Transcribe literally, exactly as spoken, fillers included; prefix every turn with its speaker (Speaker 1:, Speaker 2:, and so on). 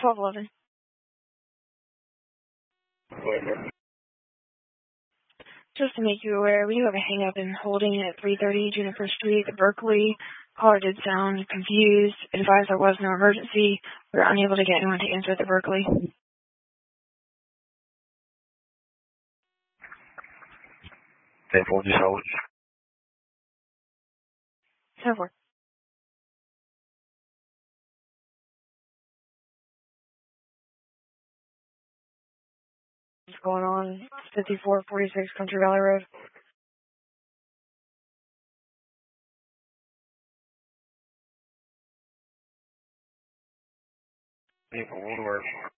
Speaker 1: twelve eleven. Just to make you aware, we do have a hang-up in holding at three thirty Juniper Street, Berkeley. Caller did sound confused. Advised there was no emergency. We were unable to get anyone to answer at the Berkeley.
Speaker 2: ten four, just hold.
Speaker 1: ten four. What's going on? fifty-four forty-six Country Valley Road.
Speaker 2: ten four, Woodward.